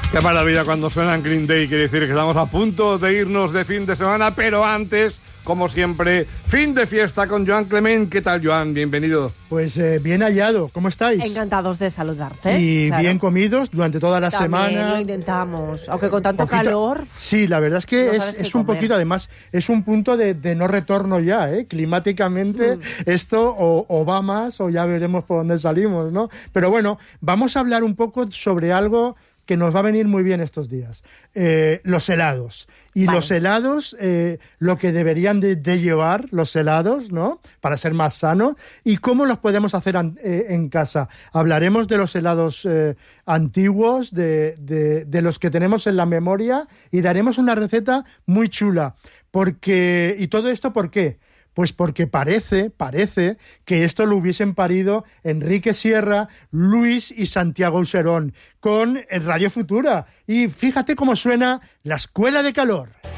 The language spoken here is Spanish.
Qué maravilla cuando suenan Green Day, quiere decir que estamos a punto de irnos de fin de semana, pero antes, como siempre, fin de fiesta con Joan Clement. ¿Qué tal, Joan? Bienvenido. Pues bien hallado, ¿cómo estáis? Encantados de saludarte. Y claro. Bien comidos durante toda la También semana. Lo intentamos, aunque con tanto calor. Sí, la verdad es que no sabes es qué un comer. poquito, además, es un punto de no retorno ya, ¿eh? Climáticamente esto o va más o ya veremos por dónde salimos, ¿no? Pero bueno, vamos a hablar un poco sobre algo que nos va a venir muy bien estos días. Los helados. Y vale. Los helados, lo que deberían de llevar los helados, ¿no? Para ser más sanos. Y cómo los podemos hacer en casa. Hablaremos de los helados antiguos, de los que tenemos en la memoria, y daremos una receta muy chula. ¿Y todo esto por qué? Pues porque parece que esto lo hubiesen parido Enrique Sierra, Luis y Santiago Userón con Radio Futura. Y fíjate cómo suena la Escuela de Calor.